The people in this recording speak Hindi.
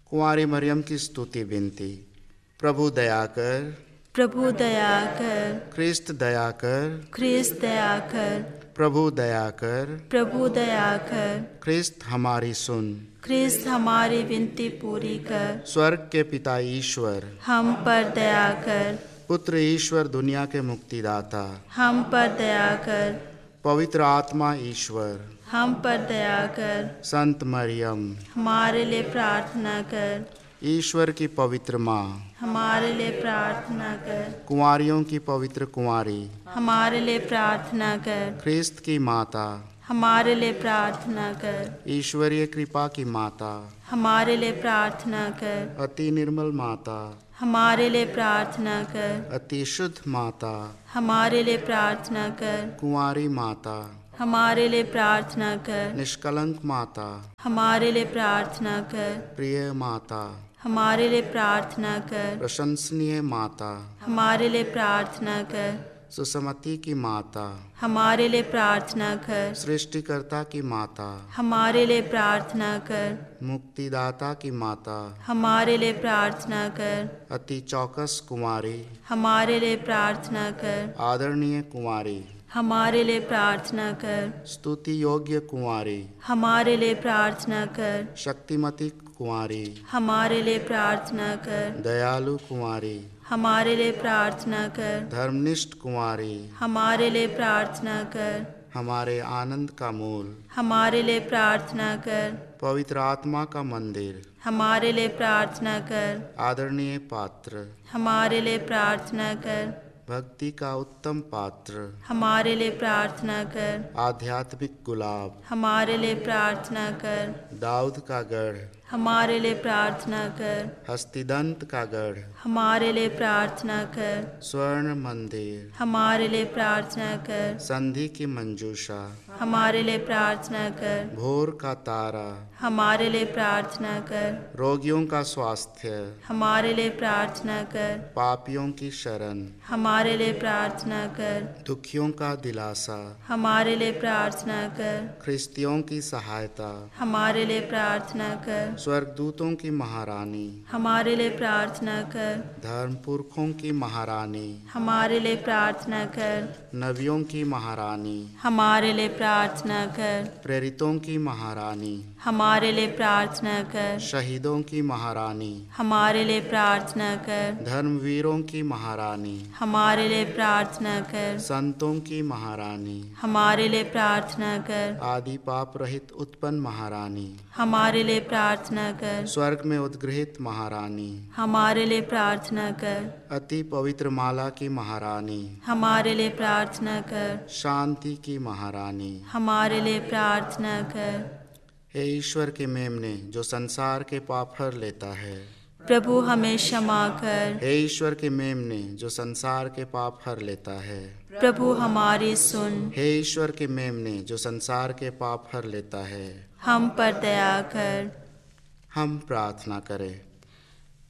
कुंवारी मरियम की स्तुति विनती। प्रभु दया कर, प्रभु दया कर, ख्रिस्त दया कर, ख्रिस्त दया कर, प्रभु दया कर, प्रभु दया कर, ख्रिस्त हमारी सुन। ख्रिस्त हमारी विनती पूरी कर। स्वर्ग के पिता ईश्वर, हम पर दया कर। पुत्र ईश्वर दुनिया के मुक्तिदाता, हम पर दया कर। पवित्र आत्मा ईश्वर, हम पर दया कर। संत मरियम, हमारे लिए प्रार्थना कर। ईश्वर की पवित्र माँ, हमारे लिए प्रार्थना कर। कुंवारियों की पवित्र कुंवारी, हमारे लिए प्रार्थना कर। ख्रिस्त की माता, हमारे लिए प्रार्थना कर। ईश्वरीय कृपा की माता, हमारे लिए प्रार्थना कर। अति निर्मल माता, हमारे लिए प्रार्थना कर। अति शुद्ध माता, हमारे लिए प्रार्थना कर। कुंवारी माता, हमारे लिए प्रार्थना कर। निष्कलंक माता, हमारे लिए प्रार्थना कर। प्रिय माता, हमारे लिए प्रार्थना कर। प्रशंसनीय माता, हमारे लिए प्रार्थना कर। सुसमति की माता, हमारे लिए प्रार्थना कर। सृष्टिकर्ता की माता, हमारे लिए प्रार्थना कर। मुक्तिदाता की माता, हमारे लिए प्रार्थना कर। अति चौकस कुंवारी, हमारे लिए प्रार्थना कर। आदरणीय कुंवारी, हमारे लिए प्रार्थना कर। स्तुति योग्य कुंवारी, हमारे लिए प्रार्थना कर। शक्तिमती कुंवारी, हमारे लिए प्रार्थना कर। दयालु कुंवारी, हमारे लिए प्रार्थना कर। धर्मनिष्ठ कुंवारी, हमारे लिए प्रार्थना कर। हमारे आनंद का मूल, हमारे लिए प्रार्थना कर। पवित्र आत्मा का मंदिर, हमारे लिए प्रार्थना कर। आदरणीय पात्र, हमारे लिए प्रार्थना कर। भक्ति का उत्तम पात्र, हमारे लिए प्रार्थना कर। आध्यात्मिक गुलाब, हमारे लिए प्रार्थना कर। दाऊद का गढ़, हमारे लिए प्रार्थना कर। हस्तिदंत का गढ़, हमारे लिए प्रार्थना कर। स्वर्ण मंदिर, हमारे लिए प्रार्थना कर। संधि की मंजूषा, हमारे लिए प्रार्थना कर। भोर का तारा, हमारे लिए प्रार्थना कर। रोगियों का स्वास्थ्य, हमारे लिए प्रार्थना कर। पापियों की शरण, हमारे लिए प्रार्थना कर। दुखियों का दिलासा, हमारे लिए प्रार्थना कर। ख्रिस्तियों की सहायता, हमारे लिए प्रार्थना कर। स्वर्गदूतों की महारानी, हमारे लिए प्रार्थना कर। धर्मपुरखों की महारानी, हमारे लिए प्रार्थना कर। नबियों की महारानी, हमारे लिए प्रार्थना कर। प्रेरितों की महारानी, हमारे लिए प्रार्थना कर। शहीदों की महारानी, हमारे लिए प्रार्थना कर। धर्मवीरों की महारानी, हमारे लिए प्रार्थना कर। संतों की महारानी, हमारे लिए प्रार्थना कर। आदि पाप रहित उत्पन्न महारानी, हमारे लिए प्रार्थना कर। स्वर्ग में उद्गृहित महारानी, हमारे लिए प्रार्थना कर। अति पवित्र माला की महारानी, हमारे लिए प्रार्थना कर। शांति की महारानी, हमारे लिए प्रार्थना कर। हे ईश्वर के मेमने जो संसार के पाप हर लेता है, प्रभु हमें क्षमा कर। हे ईश्वर के मेमने जो संसार के पाप हर लेता है, प्रभु हमारी सुन। हे ईश्वर के मेमने जो संसार के पाप हर लेता है, हम पर दया कर। हम प्रार्थना करें।